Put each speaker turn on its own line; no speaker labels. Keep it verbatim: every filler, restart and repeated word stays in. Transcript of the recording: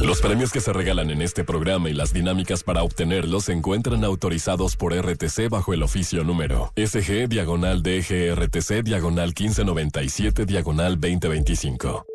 Los premios que se regalan en este programa y las dinámicas para obtenerlos se encuentran autorizados por R T C bajo el oficio número S G diagonal D G R T C diagonal quince noventa y siete diagonal veinte veinticinco.